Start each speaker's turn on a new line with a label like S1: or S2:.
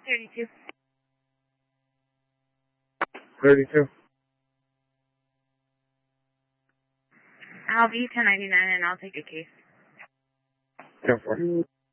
S1: 32.
S2: 32.
S1: I'll be 1099 and I'll take a case.
S2: 10-4.